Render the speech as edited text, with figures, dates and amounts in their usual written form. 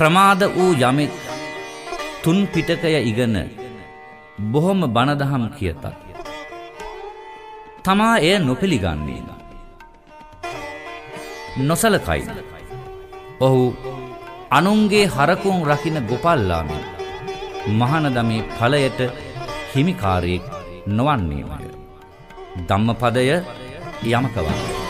ප්‍රමාද වූ යමෙක් තුන් පිටකය ඉගෙන බොහොම බණදහම් කියතත් තමා එය නොපිළිගන්නේ නොසලකයි. ඔහු අනුන්ගේ හරකුන් රකින්න ගොපල්ලාමෙන් මහානදමේ ඵලයට හිමිකාරයෙක් නොවන්නේමය. ධම්මපදය යමක වන්නේ.